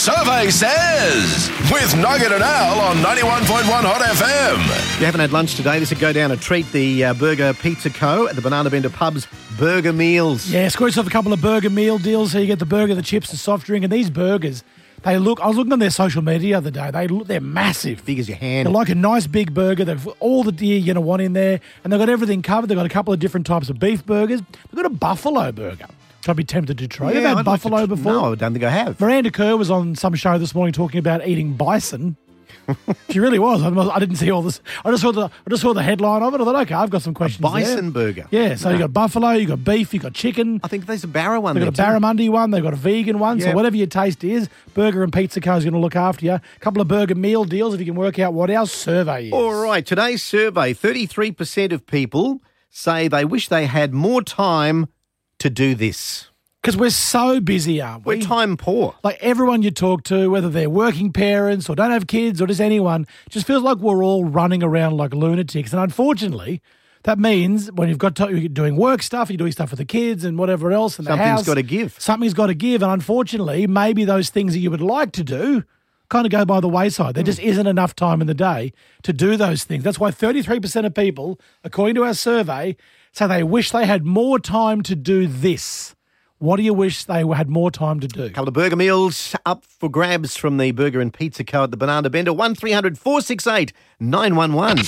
survey says with Nugget and Al on 91.1 Hot FM. If you haven't had lunch today, this would go down a treat. The Burger Pizza Co. at the Banana Bender Pub's Burger Meals. Yeah, score yourself a couple of burger meal deals. So you get the burger, the chips, the soft drink, and these burgers, I was looking on their social media the other day. They're massive. Big as your hand. They're like a nice big burger. They've all the gear you're going to want in there, and they've got everything covered. They've got a couple of different types of beef burgers. They've got a buffalo burger, which I'd be tempted to try. You've had buffalo before? No, I don't think I have. Miranda Kerr was on some show this morning talking about eating bison. She really was. I didn't see all this. I just saw the headline of it. I thought, okay, I've got some questions. Bison burger. Yeah, so you got buffalo, you got beef, you got chicken. I think there's a Barra one. They've got a barramundi one. They've got a vegan one. Yeah. So whatever your taste is, Burger and Pizza Co is going to look after you. A couple of burger meal deals if you can work out what our survey is. All right, today's survey, 33% of people say they wish they had more time to do this. Because we're so busy, aren't we? We're time poor. Like everyone you talk to, whether they're working parents or don't have kids or just anyone, just feels like we're all running around like lunatics. And unfortunately, that means when you're doing work stuff, you're doing stuff with the kids and whatever else in the house. Something's got to give. Something's got to give. And unfortunately, maybe those things that you would like to do kind of go by the wayside. There just isn't enough time in the day to do those things. That's why 33% of people, according to our survey, say they wish they had more time to do this. What do you wish they had more time to do? A couple of burger meals up for grabs from the Burger and Pizza Co. at the Banana Bender. 1300 468 911.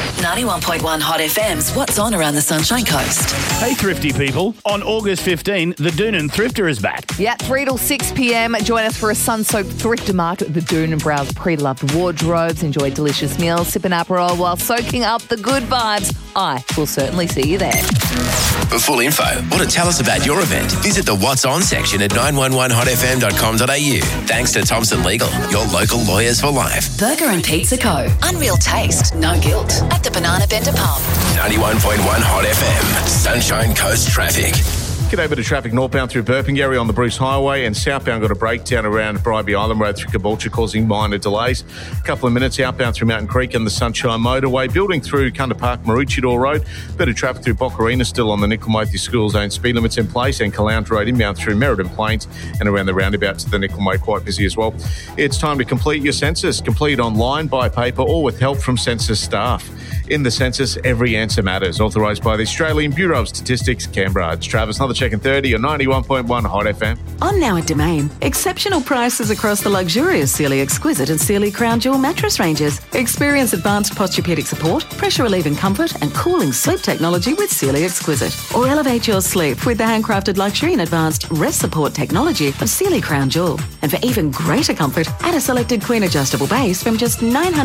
91.1 Hot FM's What's On Around the Sunshine Coast. Hey, thrifty people. On August 15, the Doonan Thrifter is back. Yeah, 3 till 6 p.m. Join us for a sun-soaked thrifter market at the Doonan and browse pre-loved wardrobes, enjoy delicious meals, sip an Aperol while soaking up the good vibes. I will certainly see you there. For full info or to tell us about your event, visit the What's On section at 911hotfm.com.au. Thanks to Thompson Legal, your local lawyers for life. Burger and Pizza Co. Unreal taste, no guilt. At the Banana Bender Pub. 91.1 Hot FM. Sunshine Coast traffic. G'day, bit of traffic northbound through Burpengary on the Bruce Highway, and southbound got a breakdown around Bribie Island Road through Caboolture, causing minor delays. A couple of minutes outbound through Mountain Creek and the Sunshine Motorway, building through Cunda Park, Maroochydore Road. Bit of traffic through Boccarina still on the Nickel-Matthew School Zone. Speed limits in place, and Caloundra Road inbound through Merredin Plains and around the roundabout to the Nickel-Mate, quite busy as well. It's time to complete your census. Complete online, by paper, or with help from census staff. In the census, every answer matters. Authorised by the Australian Bureau of Statistics, Canberra. It's Travis, another check in 30 on 91.1 Hot FM. On now at Domain, exceptional prices across the luxurious Sealy Exquisite and Sealy Crown Jewel mattress ranges. Experience advanced posturepedic support, pressure relieving comfort and cooling sleep technology with Sealy Exquisite. Or elevate your sleep with the handcrafted luxury and advanced rest support technology of Sealy Crown Jewel. And for even greater comfort, add a selected queen adjustable base from just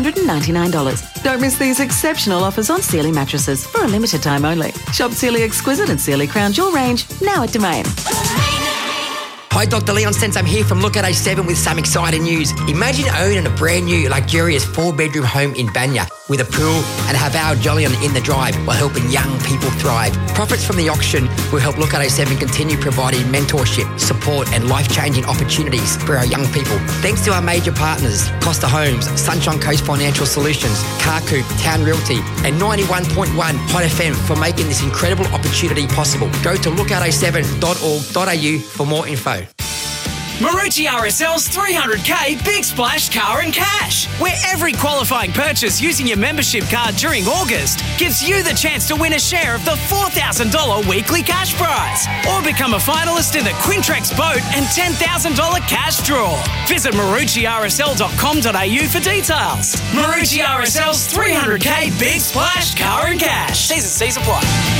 $999. Don't miss these exceptional offers on Sealy mattresses for a limited time only. Shop Sealy Exquisite and Sealy Crown Jewel range now at Domain. Hi, Dr. Leon Sense. I'm here from Look at A7 with some exciting news. Imagine owning a brand new, luxurious 4-bedroom home in Banya with a pool and have our Jolyon in the drive while helping young people thrive. Profits from the auction will help Look at A7 continue providing mentorship, support and life-changing opportunities for our young people. Thanks to our major partners, Costa Homes, Sunshine Coast Financial Solutions, Carcoop, Town Realty and 91.1 Hot FM for making this incredible opportunity possible. Go to lookata7.org.au for more info. Marucci RSL's 300k Big Splash Car and Cash, where every qualifying purchase using your membership card during August gives you the chance to win a share of the $4,000 weekly cash prize, or become a finalist in the Quintrex boat and $10,000 cash draw. Visit MarucciRSL.com.au for details. Marucci RSL's 300k Big Splash Car and Cash. T's and C's apply.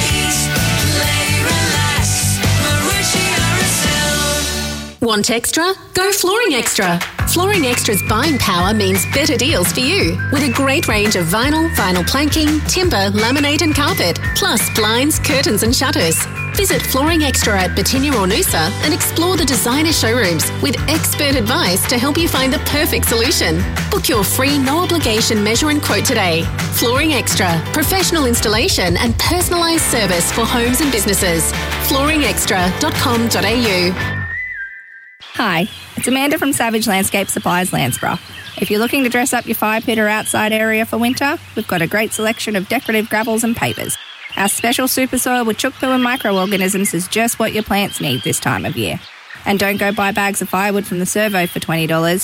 Want extra? Go Flooring Extra. Flooring Extra's buying power means better deals for you. With a great range of vinyl planking, timber, laminate and carpet, plus blinds, curtains and shutters. Visit Flooring Extra at Batinia or Noosa and explore the designer showrooms with expert advice to help you find the perfect solution. Book your free no-obligation measure and quote today. Flooring Extra. Professional installation and personalised service for homes and businesses. flooringextra.com.au. Hi, it's Amanda from Savage Landscape Supplies, Landsborough. If you're looking to dress up your fire pit or outside area for winter, we've got a great selection of decorative gravels and pavers. Our special super soil with chook poo and microorganisms is just what your plants need this time of year. And don't go buy bags of firewood from the servo for $20.